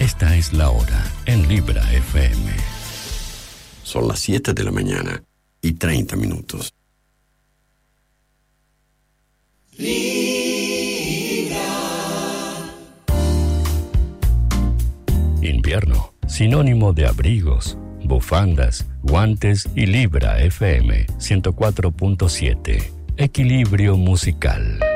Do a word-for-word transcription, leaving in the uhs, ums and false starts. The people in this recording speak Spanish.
Esta es la hora en Libra F M. Son las siete de la mañana y treinta minutos. Libra. Invierno, sinónimo de abrigos, bufandas, guantes y Libra F M ciento cuatro punto siete. Equilibrio musical.